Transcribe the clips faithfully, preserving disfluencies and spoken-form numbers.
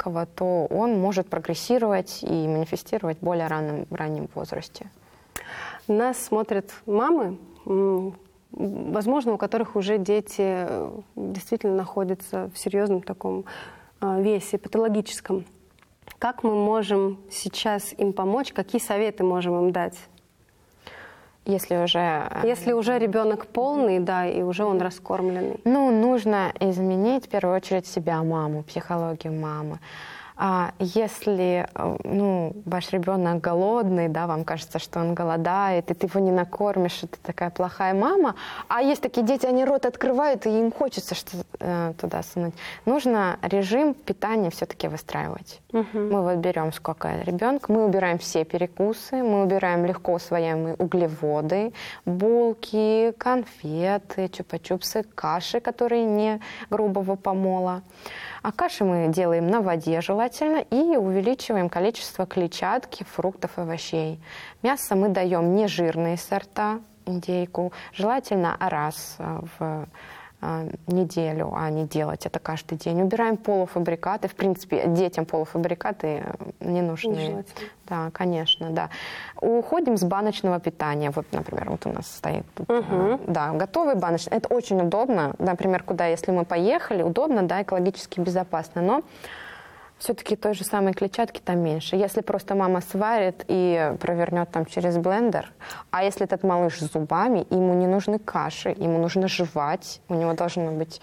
маленького, то он может прогрессировать и манифестировать в более раннем, раннем возрасте. Нас смотрят мамы, возможно, у которых уже дети действительно находятся в серьезном таком весе, патологическом. Как мы можем сейчас им помочь? Какие советы можем им дать? Если уже... Если уже ребенок полный, да, и уже он раскормленный. Ну, нужно изменить в первую очередь себя, маму, психологию мамы. А если, ну, ваш ребенок голодный, да, вам кажется, что он голодает, и ты его не накормишь, и ты такая плохая мама. А есть такие дети, они рот открывают, и им хочется что-то э, туда сунуть. Нужно режим питания все-таки выстраивать. Угу. Мы вот берем сколько ребенка, мы убираем все перекусы, мы убираем легко усвояемые углеводы, булки, конфеты, чупа-чупсы, каши, которые не грубого помола. А каши мы делаем на воде желательно и увеличиваем количество клетчатки, фруктов, овощей. Мясо мы даем нежирные сорта, индейку, желательно раз в неделю, а не делать это каждый день. Убираем полуфабрикаты. В принципе, детям полуфабрикаты не нужны. Да, конечно, да. Уходим с баночного питания. Вот, например, вот у нас стоит тут, угу. да, готовый баночный. Это очень удобно. Например, куда, если мы поехали, удобно, да, экологически безопасно. Но все-таки той же самой клетчатки там меньше. Если просто мама сварит и провернет там через блендер, а если этот малыш с зубами, ему не нужны каши, ему нужно жевать, у него должен быть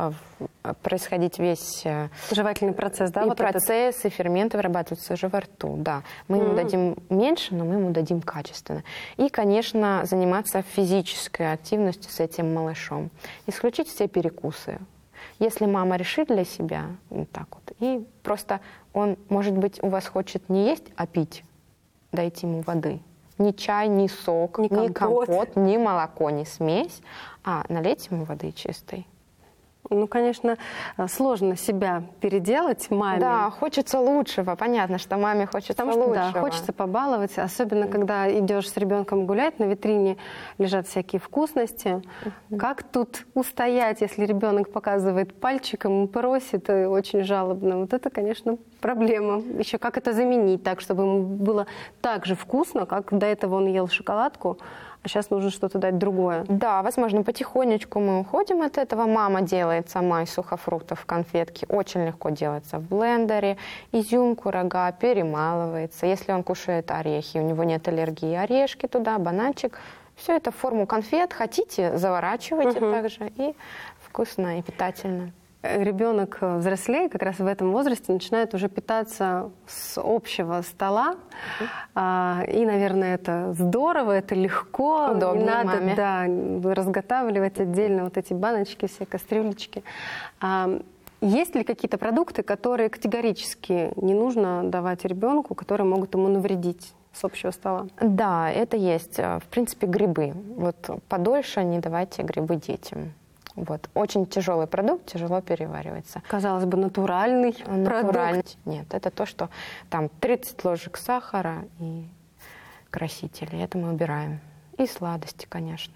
происходить весь жевательный процесс, да? И вот процесс, этот? И ферменты вырабатываются уже во рту, да. Мы mm-hmm. ему дадим меньше, но мы ему дадим качественно. И, конечно, заниматься физической активностью с этим малышом. Исключить все перекусы. Если мама решит для себя, вот так вот, и просто он, может быть, у вас хочет не есть, а пить, дайте ему воды. Ни чай, ни сок, ни, ни компот. компот, ни молоко, ни смесь, а налейте ему воды чистой. Ну, конечно, сложно себя переделать маме. Да, хочется лучшего. Понятно, что маме хочется Потому что, лучшего. Да, хочется побаловать. Особенно, mm-hmm. когда идешь с ребенком гулять, на витрине лежат всякие вкусности. Mm-hmm. Как тут устоять, если ребенок показывает пальчиком и просит и очень жалобно? Вот это, конечно, проблема. Еще как это заменить так, чтобы ему было так же вкусно, как до этого он ел шоколадку, а сейчас нужно что-то дать другое. Да, возможно, потихонечку мы уходим от этого. Мама делает сама из сухофруктов конфетки. Очень легко делается в блендере. Изюм, курага перемалывается. Если он кушает орехи, у него нет аллергии, орешки туда, бананчик. Все это в форму конфет. Хотите, заворачивайте угу. также. И вкусно, и питательно. Ребенок взрослее, как раз в этом возрасте, начинает уже питаться с общего стола. Uh-huh. А, и, наверное, это здорово, это легко. Удобно не надо маме. Да, разготавливать отдельно вот эти баночки, все кастрюлечки. А, есть ли какие-то продукты, которые категорически не нужно давать ребенку, которые могут ему навредить с общего стола? Да, это есть. В принципе, грибы. Вот подольше не давайте грибы детям. Вот. Очень тяжелый продукт, тяжело переваривается. Казалось бы, натуральный, натуральный продукт. Нет, это то, что там тридцать ложек сахара и красители. Это мы убираем. И сладости, конечно.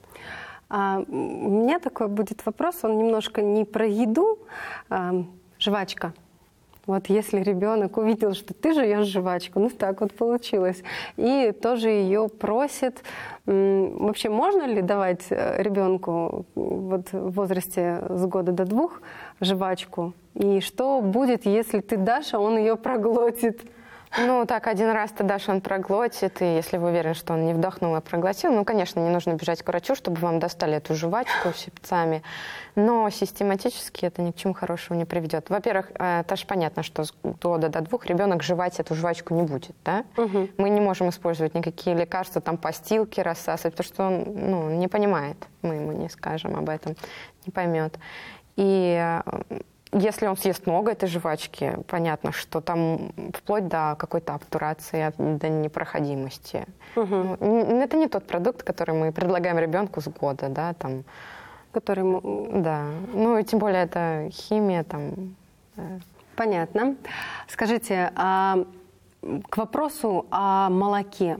А, у меня такой будет вопрос, он немножко не про еду. А, жвачка. Вот если ребенок увидел, что ты жуешь жвачку, ну так вот получилось, и тоже ее просит. Вообще можно ли давать ребенку вот в возрасте с года до двух жвачку? И что будет, если ты дашь, а он ее проглотит? Ну, так, один раз ты дашь, он проглотит, и если вы уверены, что он не вдохнул, а проглотил, ну, конечно, не нужно бежать к врачу, чтобы вам достали эту жвачку щипцами, но систематически это ни к чему хорошему не приведет. Во-первых, это же понятно, что с года до двух ребенок жевать эту жвачку не будет, да? Угу. Мы не можем использовать никакие лекарства, там, постилки рассасывать, потому что он, ну, не понимает, мы ему не скажем об этом, не поймет. И если он съест много этой жвачки, понятно, что там вплоть до какой-то обтурации, до непроходимости. Угу. Это не тот продукт, который мы предлагаем ребенку с года, да, там. Который мы... Да, ну и тем более это химия там. Понятно. Скажите, а к вопросу о молоке.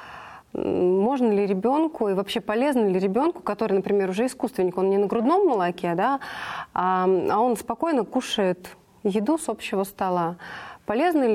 Можно ли ребенку и вообще полезно ли ребенку, который, например, уже искусственник, он не на грудном молоке, да, а, а он спокойно кушает еду с общего стола. Полезны ли